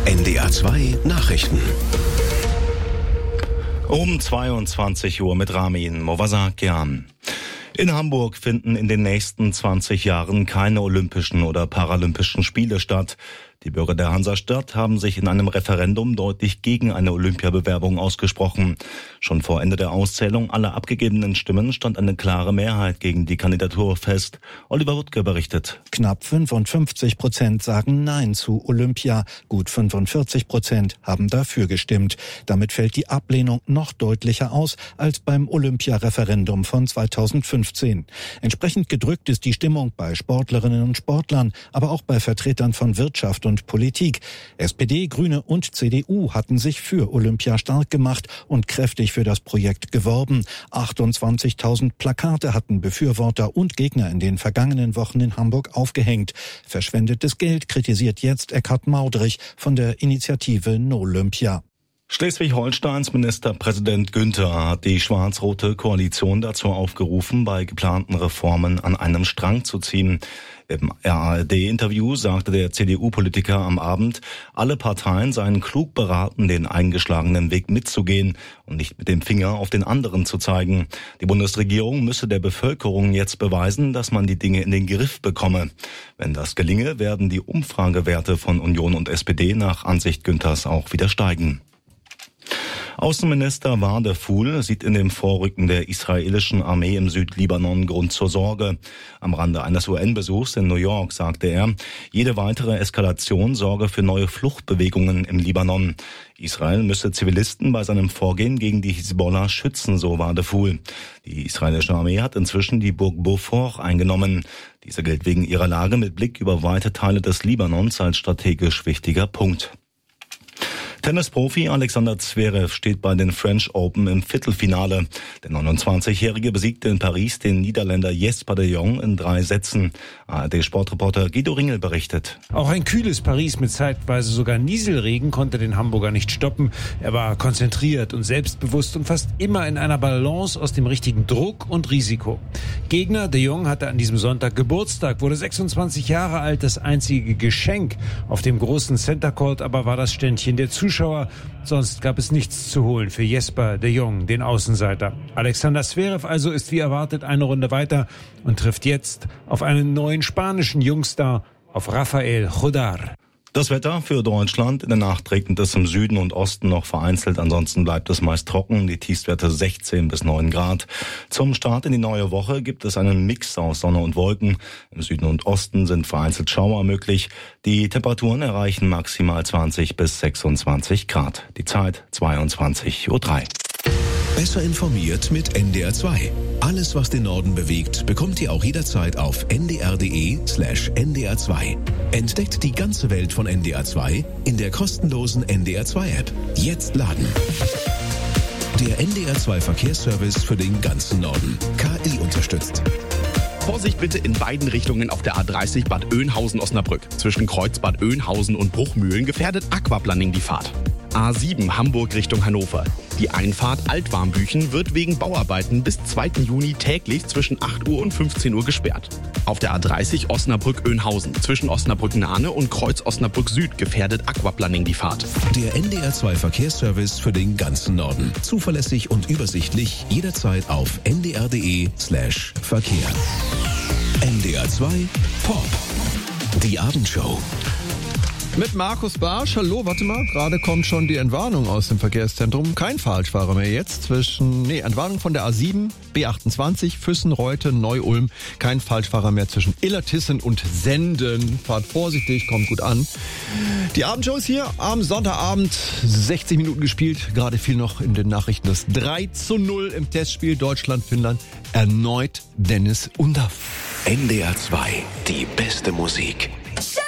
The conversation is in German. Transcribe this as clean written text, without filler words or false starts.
NDR 2 Nachrichten. Um 22 Uhr mit Ramin Movasakian. In Hamburg finden in den nächsten 20 Jahren keine Olympischen oder Paralympischen Spiele statt. Die Bürger der Hansestadt haben sich in einem Referendum deutlich gegen eine Olympiabewerbung ausgesprochen. Schon vor Ende der Auszählung aller abgegebenen Stimmen stand eine klare Mehrheit gegen die Kandidatur fest. Oliver Wuttke berichtet. Knapp 55% sagen Nein zu Olympia. Gut 45% haben dafür gestimmt. Damit fällt die Ablehnung noch deutlicher aus als beim Olympia-Referendum von 2015. Entsprechend gedrückt ist die Stimmung bei Sportlerinnen und Sportlern, aber auch bei Vertretern von Wirtschaft und Politik. SPD, Grüne und CDU hatten sich für Olympia stark gemacht und kräftig für das Projekt geworben. 28.000 Plakate hatten Befürworter und Gegner in den vergangenen Wochen in Hamburg aufgehängt. Verschwendetes Geld kritisiert jetzt Eckhard Maudrich von der Initiative Nolympia. Schleswig-Holsteins Ministerpräsident Günther hat die schwarz-rote Koalition dazu aufgerufen, bei geplanten Reformen an einem Strang zu ziehen. Im ARD-Interview sagte der CDU-Politiker am Abend, alle Parteien seien klug beraten, den eingeschlagenen Weg mitzugehen und nicht mit dem Finger auf den anderen zu zeigen. Die Bundesregierung müsse der Bevölkerung jetzt beweisen, dass man die Dinge in den Griff bekomme. Wenn das gelinge, werden die Umfragewerte von Union und SPD nach Ansicht Günthers auch wieder steigen. Außenminister Wadephul sieht in dem Vorrücken der israelischen Armee im Südlibanon Grund zur Sorge. Am Rande eines UN-Besuchs in New York sagte er, jede weitere Eskalation sorge für neue Fluchtbewegungen im Libanon. Israel müsse Zivilisten bei seinem Vorgehen gegen die Hisbollah schützen, so Wadephul. Die israelische Armee hat inzwischen die Burg Beaufort eingenommen. Diese gilt wegen ihrer Lage mit Blick über weite Teile des Libanons als strategisch wichtiger Punkt. Tennisprofi Alexander Zverev steht bei den French Open im Viertelfinale. Der 29-Jährige besiegte in Paris den Niederländer Jesper de Jong in 3 Sätzen. ARD-Sportreporter Guido Ringel berichtet. Auch ein kühles Paris mit zeitweise sogar Nieselregen konnte den Hamburger nicht stoppen. Er war konzentriert und selbstbewusst und fast immer in einer Balance aus dem richtigen Druck und Risiko. Gegner de Jong hatte an diesem Sonntag Geburtstag, wurde 26 Jahre alt. Das einzige Geschenk auf dem großen Center Court aber war das Ständchen der Zuschauer. Sonst gab es nichts zu holen für Jesper de Jong, den Außenseiter. Alexander Zverev also ist wie erwartet eine Runde weiter und trifft jetzt auf einen neuen spanischen Jungstar, auf Rafael Jodar. Das Wetter für Deutschland: in der Nacht regnet es im Süden und Osten noch vereinzelt, ansonsten bleibt es meist trocken, die Tiefstwerte 16 bis 9 Grad. Zum Start in die neue Woche gibt es einen Mix aus Sonne und Wolken. Im Süden und Osten sind vereinzelt Schauer möglich. Die Temperaturen erreichen maximal 20 bis 26 Grad. Die Zeit 22:03 Uhr. Besser informiert mit NDR 2. Alles, was den Norden bewegt, bekommt ihr auch jederzeit auf ndr.de/ndr 2. Entdeckt die ganze Welt von NDR 2 in der kostenlosen NDR 2 App. Jetzt laden. Der NDR 2 Verkehrsservice für den ganzen Norden. KI unterstützt. Vorsicht bitte in beiden Richtungen auf der A30 Bad Oeynhausen-Osnabrück. Zwischen Kreuz Bad Oeynhausen und Bruchmühlen gefährdet Aquaplaning die Fahrt. A7 Hamburg Richtung Hannover. Die Einfahrt Altwarmbüchen wird wegen Bauarbeiten bis 2. Juni täglich zwischen 8 Uhr und 15 Uhr gesperrt. Auf der A30 Osnabrück-Oeynhausen zwischen Osnabrück-Nahne und Kreuz Osnabrück Süd gefährdet Aquaplaning die Fahrt. Der NDR 2 Verkehrsservice für den ganzen Norden. Zuverlässig und übersichtlich jederzeit auf ndr.de/Verkehr. NDR 2 Pop. Die Abendshow. Mit Markus Barsch. Hallo, warte mal, gerade kommt schon die Entwarnung aus dem Verkehrszentrum. Kein Falschfahrer mehr jetzt Entwarnung von der A7, B28, Füssen, Reute, Neu-Ulm. Kein Falschfahrer mehr zwischen Illertissen und Senden. Fahrt vorsichtig, kommt gut an. Die Abendshow ist hier am Sonntagabend, 60 Minuten gespielt. Gerade fiel noch in den Nachrichten das 3:0 im Testspiel Deutschland-Finnland. Erneut Dennis Undaff. NDR 2, die beste Musik.